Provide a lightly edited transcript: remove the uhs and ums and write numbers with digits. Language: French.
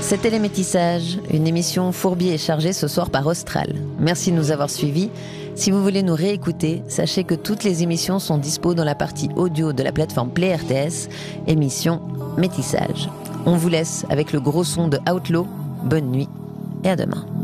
C'était Les Métissages, une émission fourbier et chargée ce soir par Austral. Merci de nous avoir suivis. Si vous voulez nous réécouter, sachez que toutes les émissions sont dispo dans la partie audio de la plateforme Play RTS, émission Métissage. On vous laisse avec le gros son de Outlaw. Bonne nuit et à demain.